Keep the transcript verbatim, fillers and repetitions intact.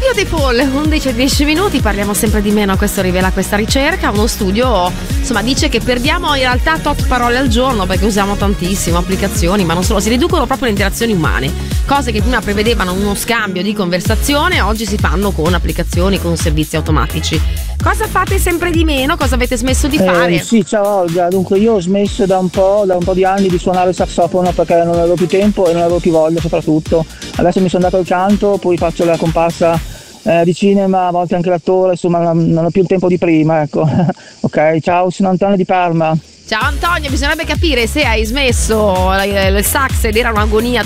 studio dei Paul, undici e dieci minuti, parliamo sempre di meno, questo rivela questa ricerca. Uno studio, insomma, dice che perdiamo in realtà tot parole al giorno perché usiamo tantissimo applicazioni, ma non solo, si riducono proprio le interazioni umane. Cose che prima prevedevano uno scambio di conversazione, oggi si fanno con applicazioni, con servizi automatici. Cosa fate sempre di meno? Cosa avete smesso di fare? Eh, sì, ciao Olga, dunque io ho smesso da un po', da un po' di anni di suonare il sassofono perché non avevo più tempo e non avevo più voglia soprattutto. Adesso mi sono dato il canto, poi faccio la comparsa eh, di cinema, a volte anche l'attore, insomma non, non ho più il tempo di prima, ecco. Ok, ciao, sono Antonio di Parma. Ciao Antonio, bisognerebbe capire se hai smesso il sax ed era un'agonia